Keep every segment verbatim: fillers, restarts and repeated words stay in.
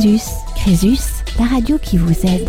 Crésus. Crésus, la radio qui vous aide.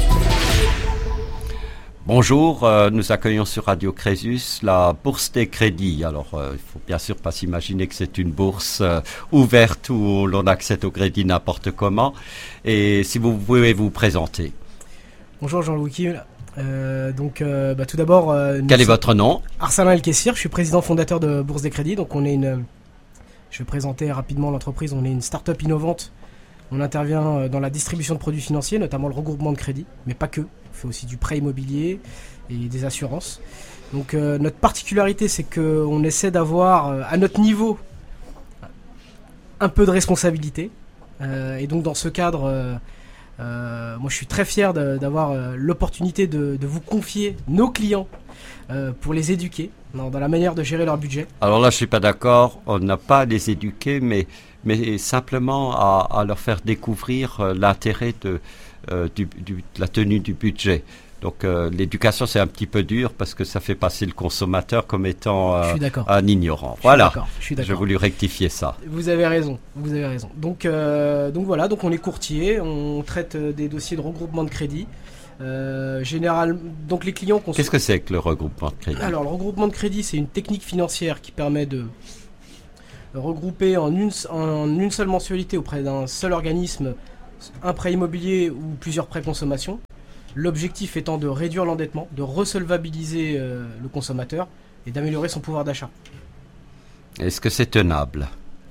Bonjour, euh, nous accueillons sur Radio Crésus la Bourse des Crédits. Alors, euh, il faut bien sûr pas s'imaginer que c'est une bourse euh, ouverte où l'on accède au crédit n'importe comment. Et si vous pouvez vous présenter. Bonjour Jean-Louis Kiel. Euh, donc, euh, bah, tout d'abord... Euh, Quel est votre nom? Arsalan El-Kessir, je suis président fondateur de Bourse des Crédits. Donc, on est une... Je vais présenter rapidement l'entreprise. On est une start-up innovante. On intervient dans la distribution de produits financiers, notamment le regroupement de crédits, mais pas que. On fait aussi du prêt immobilier et des assurances. Donc euh, notre particularité, c'est qu'on essaie d'avoir euh, à notre niveau un peu de responsabilité. Euh, et donc dans ce cadre, euh, euh, moi je suis très fier de, d'avoir euh, l'opportunité de, de vous confier nos clients euh, pour les éduquer dans, dans la manière de gérer leur budget. Alors là, je suis pas d'accord. On n'a pas à les éduquer, mais, mais simplement à, à leur faire découvrir euh, l'intérêt de... Euh, du, du, de la tenue du budget. Donc euh, l'éducation, c'est un petit peu dur parce que ça fait passer le consommateur comme étant euh, un ignorant. Je voilà, j'ai voulu rectifier ça. Vous avez raison, vous avez raison. Donc, euh, donc voilà, donc on est courtier, on traite des dossiers de regroupement de crédit. Euh, général, donc les clients... Qu'est-ce sont... que c'est que le regroupement de crédit? Alors le regroupement de crédit, c'est une technique financière qui permet de regrouper en une, en une seule mensualité auprès d'un seul organisme un prêt immobilier ou plusieurs prêts consommation. L'objectif étant de réduire l'endettement, de resolvabiliser euh, le consommateur et d'améliorer son pouvoir d'achat. Est-ce que c'est tenable?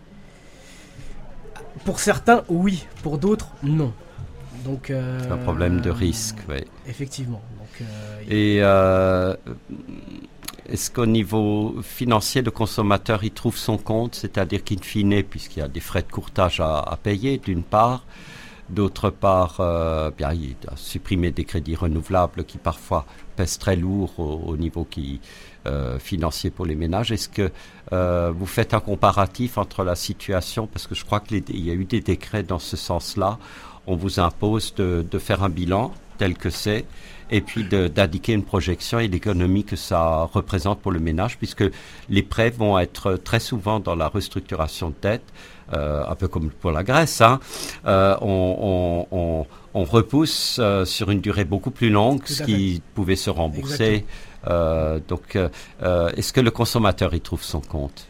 Pour certains, oui. Pour d'autres, non. Donc, euh, c'est un problème de risque, oui. Effectivement. Donc, euh, et euh, est-ce qu'au niveau financier, le consommateur y trouve son compte? C'est-à-dire qu'in fine, puisqu'il y a des frais de courtage à, à payer, d'une part, d'autre part, euh, bien, il a supprimé des crédits renouvelables qui parfois pèsent très lourd au, au niveau qui, euh, financier pour les ménages. Est-ce que euh, vous faites un comparatif entre la situation, parce que je crois qu'il y a eu des décrets dans ce sens-là, on vous impose de, de faire un bilan tel que c'est, et puis de, d'indiquer une projection et l'économie que ça représente pour le ménage, puisque les prêts vont être très souvent dans la restructuration de dette, euh, un peu comme pour la Grèce, hein, euh, on, on, on, on repousse euh, sur une durée beaucoup plus longue ce qui pouvait se rembourser. Euh, donc, euh, est-ce que le consommateur y trouve son compte?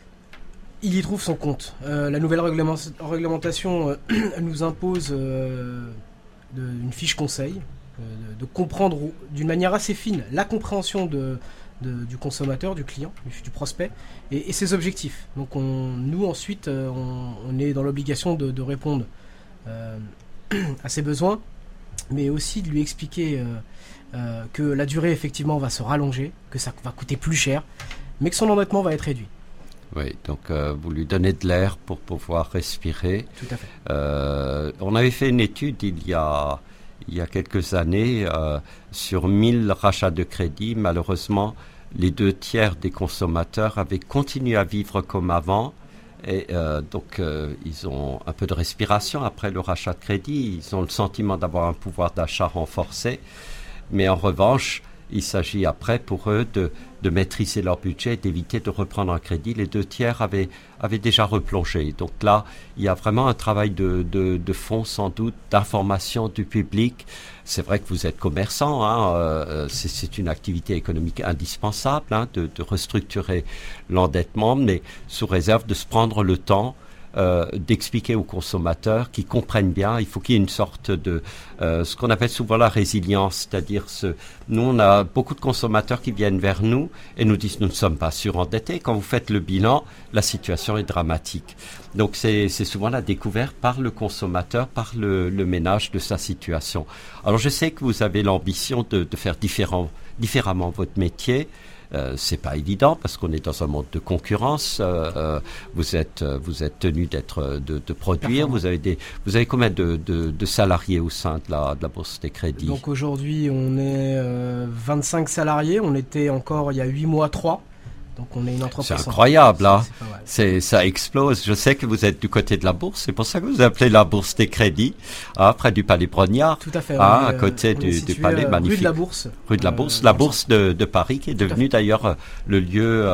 Il y trouve son compte. Euh, la nouvelle réglement- réglementation euh, elle nous impose euh, de, une fiche conseil, euh, de, de comprendre d'une manière assez fine la compréhension de, de, du consommateur, du client, du, du prospect, et, et ses objectifs. Donc on, nous ensuite, euh, on, on est dans l'obligation de, de répondre euh, à ses besoins, mais aussi de lui expliquer euh, euh, que la durée effectivement va se rallonger, que ça va coûter plus cher, mais que son endettement va être réduit. Oui, donc euh, vous lui donnez de l'air pour pouvoir respirer. Tout à fait. Euh, on avait fait une étude il y a, il y a quelques années euh, sur mille rachats de crédit. Malheureusement, les deux tiers des consommateurs avaient continué à vivre comme avant. Et euh, donc, euh, ils ont un peu de respiration après le rachat de crédit. Ils ont le sentiment d'avoir un pouvoir d'achat renforcé. Mais en revanche, il s'agit après pour eux de, de maîtriser leur budget et d'éviter de reprendre un crédit. Les deux tiers avaient, avaient déjà replongé. Donc là, il y a vraiment un travail de, de, de fond, sans doute, d'information du public. C'est vrai que vous êtes commerçant, hein, euh, c'est, c'est une activité économique indispensable, hein, de, de restructurer l'endettement, mais sous réserve de se prendre le temps Euh, d'expliquer aux consommateurs qui comprennent bien. Il faut qu'il y ait une sorte de euh, ce qu'on appelle souvent la résilience, c'est-à-dire ce, nous on a beaucoup de consommateurs qui viennent vers nous et nous disent nous ne sommes pas surendettés. Quand vous faites le bilan, la situation est dramatique. Donc c'est, c'est souvent la découverte par le consommateur, par le, le ménage de sa situation. Alors je sais que vous avez l'ambition de, de faire différent, différemment votre métier. Euh, c'est pas évident parce qu'on est dans un monde de concurrence. Euh, euh, vous êtes, vous êtes tenu d'être, de, de produire. Vous avez des, vous avez combien de, de, de salariés au sein de la, de la Bourse des Crédits? Donc aujourd'hui, on est euh, vingt-cinq salariés. On était encore il y a huit mois, trois. Donc on est une entreprise. C'est incroyable, là. C'est, c'est c'est, ça explose. Je sais que vous êtes du côté de la bourse. C'est pour ça que vous appelez la Bourse des Crédits, hein, près du Palais Brognard. Tout à fait. Ah, est, à côté du, situé, du Palais, euh, magnifique. Rue de la Bourse. Rue de la Bourse, euh, la Bourse de, de Paris, qui est devenue d'ailleurs le lieu euh,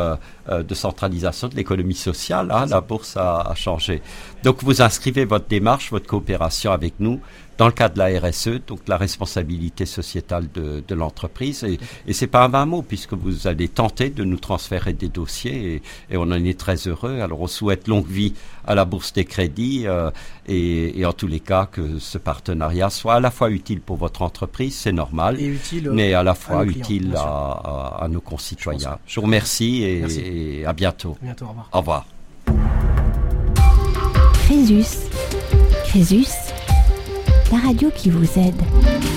euh, de centralisation de l'économie sociale. Hein, la bourse a, a changé. Donc vous inscrivez votre démarche, votre coopération avec nous dans le cadre de la R S E, donc la responsabilité sociétale de, de l'entreprise. Et, et c'est pas un vain mot, puisque vous allez tenter de nous transférer des dossiers, et, et on en est très heureux. Alors on souhaite longue vie à la Bourse des Crédits, euh, et, et en tous les cas que ce partenariat soit à la fois utile pour votre entreprise, c'est normal, et utile, mais à la fois à utile clients, à, à, à nos concitoyens. Je, Je vous remercie et, Merci. et à bientôt. À bientôt, au revoir. Au revoir. Crésus. Crésus, la radio qui vous aide.